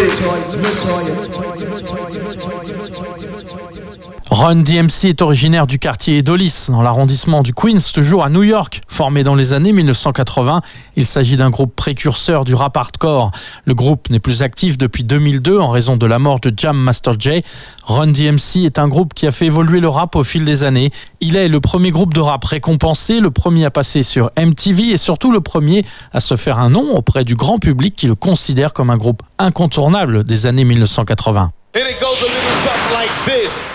Run DMC est originaire du quartier Edolis, dans l'arrondissement du Queens, toujours à New York. Formé dans les années 1980, il s'agit d'un groupe précurseur du rap hardcore. Le groupe n'est plus actif depuis 2002 en raison de la mort de Jam Master Jay. Run DMC est un groupe qui a fait évoluer le rap au fil des années. Il est le premier groupe de rap récompensé, le premier à passer sur MTV et surtout le premier à se faire un nom auprès du grand public qui le considère comme un groupe incontournable des années 1980. And it goes a little something like this.